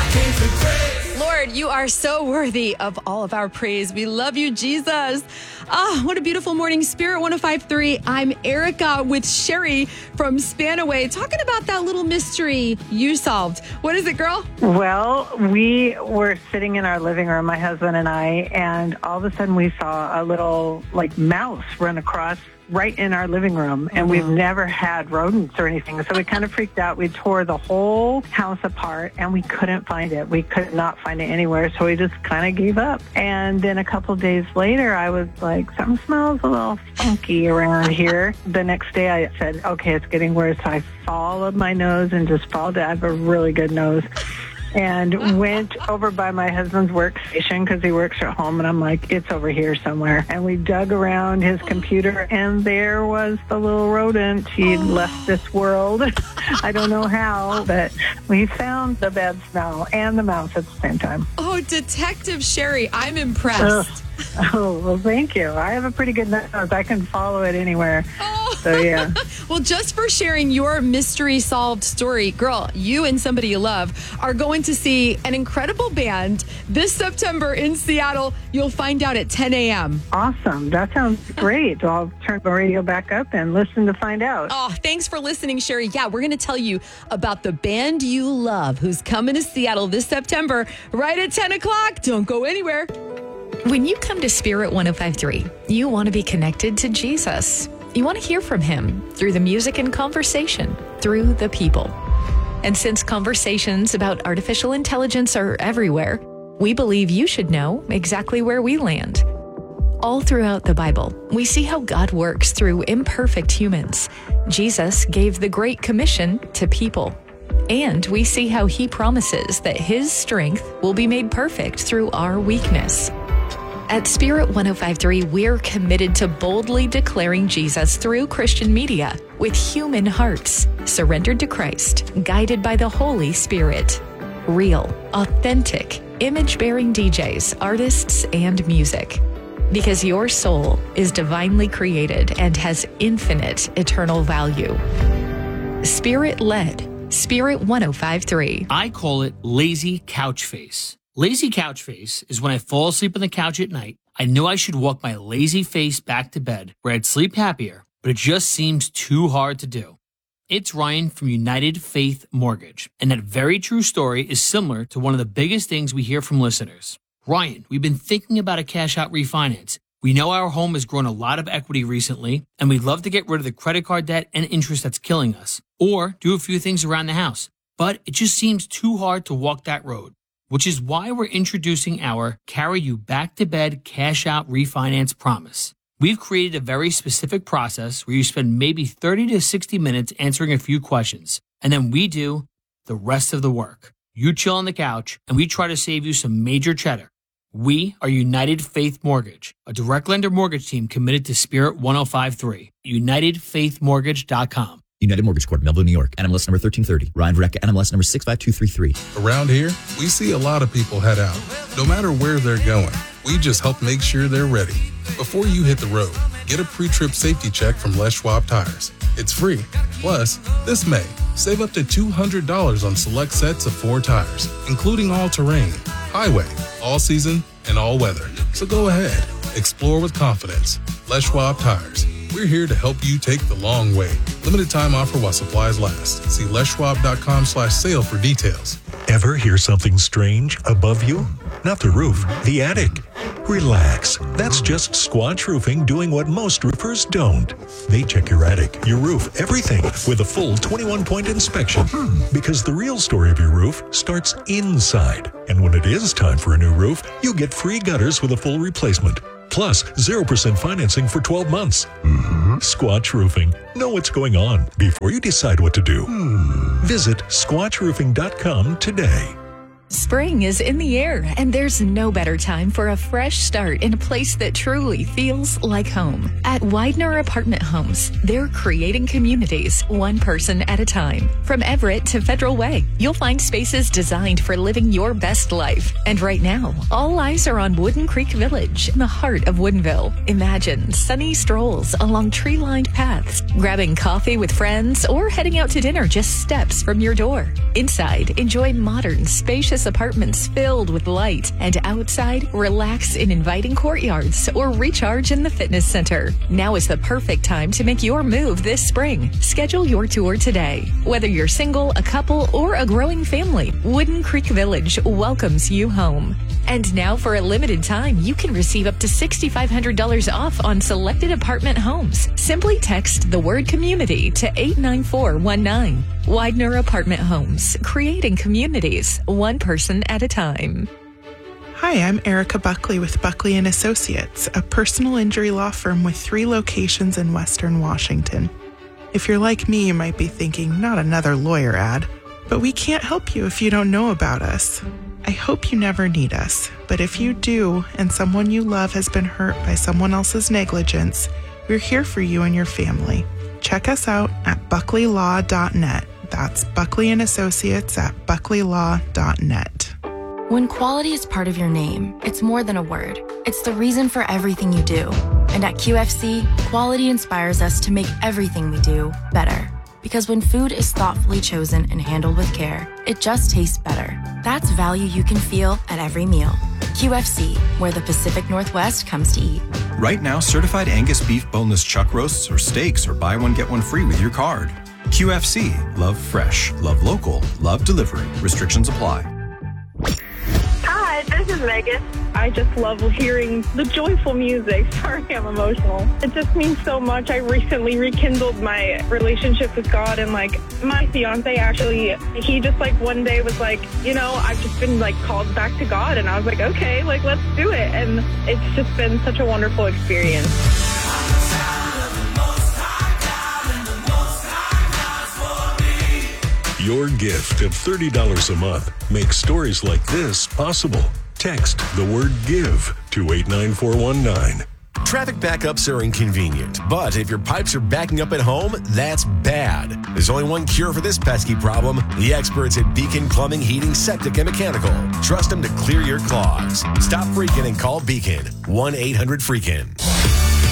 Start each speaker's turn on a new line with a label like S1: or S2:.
S1: Lord, you are so worthy of all of our praise. We love you, Jesus. What a beautiful morning. Spirit 105.3. I'm Erica with Sherry from Spanaway, talking about that little mystery you solved. What is it, girl?
S2: Well, we were sitting in our living room, my husband and I, and all of a sudden we saw a little, mouse run across right in our living room, and we've never had rodents or anything. So we kind of freaked out. We tore the whole house apart, and we couldn't find it. We could not find it anywhere, so we just kind of gave up. And then a couple of days later, I was like, something smells a little funky around here. The next day, I said, okay, it's getting worse. So I followed my nose and just followed it. I have a really good nose. And went over by my husband's workstation because he works at home. And I'm like, it's over here somewhere. And we dug around his computer, and there was the little rodent. He'd left this world. I don't know how, but we found the bad smell and the mouse at the same time.
S1: Oh, Detective Sherry, I'm impressed.
S2: Oh, well, thank you. I have a pretty good nose. I can follow it anywhere. So, yeah.
S1: Well, just for sharing your mystery solved story, girl, you and somebody you love are going to see an incredible band this September in Seattle. You'll find out at 10 a.m.
S2: Awesome. That sounds great. I'll turn the radio back up and listen to find out.
S1: Oh, thanks for listening, Sherry. Yeah, we're going to tell you about the band you love who's coming to Seattle this September right at 10 o'clock. Don't go anywhere.
S3: When you come to Spirit 105.3, you want to be connected to Jesus. You want to hear from him through the music and conversation, through the people. And since conversations about artificial intelligence are everywhere, we believe you should know exactly where we land. All throughout the Bible, we see how God works through imperfect humans. Jesus gave the Great Commission to people. And we see how he promises that his strength will be made perfect through our weakness. At Spirit 105.3, we're committed to boldly declaring Jesus through Christian media with human hearts, surrendered to Christ, guided by the Holy Spirit. Real, authentic, image-bearing DJs, artists, and music. Because your soul is divinely created and has infinite eternal value. Spirit-led, Spirit 105.3.
S4: I call it lazy couch face. Lazy couch face is when I fall asleep on the couch at night. I know I should walk my lazy face back to bed where I'd sleep happier, but it just seems too hard to do. It's Ryan from United Faith Mortgage, and that very true story is similar to one of the biggest things we hear from listeners. Ryan, we've been thinking about a cash-out refinance. We know our home has grown a lot of equity recently, and we'd love to get rid of the credit card debt and interest that's killing us, or do a few things around the house. But it just seems too hard to walk that road. Which is why we're introducing our Carry You Back to Bed Cash Out Refinance Promise. We've created a very specific process where you spend maybe 30 to 60 minutes answering a few questions, and then we do the rest of the work. You chill on the couch, and we try to save you some major cheddar. We are United Faith Mortgage, a direct lender mortgage team committed to Spirit 105.3. UnitedFaithMortgage.com.
S5: United Mortgage Corp, Melville, New York. NMLS number 1330. Ryan Verrecka, NMLS number 65233.
S6: Around here, we see a lot of people head out. No matter where they're going, we just help make sure they're ready. Before you hit the road, get a pre-trip safety check from Les Schwab Tires. It's free. Plus, this May, save up to $200 on select sets of 4 tires, including all-terrain, highway, all-season, and all-weather. So go ahead. Explore with confidence. Les Schwab Tires. We're here to help you take the long way. Limited time offer while supplies last. See leschwab.com/sale for details.
S7: Ever hear something strange above you? Not the roof, the attic. Relax. That's just Squatch Roofing doing what most roofers don't. They check your attic, your roof, everything with a full 21-point inspection. Because the real story of your roof starts inside. And when it is time for a new roof, you get free gutters with a full replacement. Plus 0% financing for 12 months. Squatch Roofing. Know what's going on before you decide what to do. Visit squatchroofing.com today.
S3: Spring is in the air, and there's no better time for a fresh start in a place that truly feels like home. At Widener Apartment Homes, they're creating communities one person at a time. From Everett to Federal Way, you'll find spaces designed for living your best life. And right now, all eyes are on Wooden Creek Village in the heart of Woodinville. Imagine sunny strolls along tree-lined paths, grabbing coffee with friends, or heading out to dinner just steps from your door. Inside, enjoy modern, spacious spacious apartments filled with light, and outside, relax in inviting courtyards or recharge in the fitness center. Now is the perfect time to make your move this spring. Schedule your tour today. Whether you're single, a couple, or a growing family, Wooden Creek Village welcomes you home. And now for a limited time, you can receive up to $6,500 off on selected apartment homes. Simply text the word community to 89419. Widener Apartment Homes, creating communities, one person at a time.
S8: Hi, I'm Erica Buckley with Buckley & Associates, a personal injury law firm with 3 locations in Western Washington. If you're like me, you might be thinking, not another lawyer ad. But we can't help you if you don't know about us. I hope you never need us, but if you do and someone you love has been hurt by someone else's negligence, we're here for you and your family. Check us out at buckleylaw.net. That's Buckley & Associates at buckleylaw.net.
S9: When quality is part of your name, it's more than a word. It's the reason for everything you do. And at QFC, quality inspires us to make everything we do better. Because when food is thoughtfully chosen and handled with care, it just tastes better. That's value you can feel at every meal. QFC, where the Pacific Northwest comes to eat.
S10: Right now, certified Angus beef boneless chuck roasts or steaks or buy one, get one free with your card. QFC, love fresh, love local, love delivery. Restrictions apply.
S11: Hi, this is Megan. I just love hearing the joyful music. Sorry, I'm emotional. It just means so much. I recently rekindled my relationship with God, and my fiance actually, he just one day was like, I've just been called back to God, and I was like, okay, let's do it. And it's just been such a wonderful experience.
S7: Your gift of $30 a month makes stories like this possible. Text the word GIVE to 89419.
S12: Traffic backups are inconvenient, but if your pipes are backing up at home, that's bad. There's only one cure for this pesky problem: the experts at Beacon Plumbing, Heating, Septic, and Mechanical. Trust them to clear your clogs. Stop freaking and call Beacon. 1-800-FREAKIN.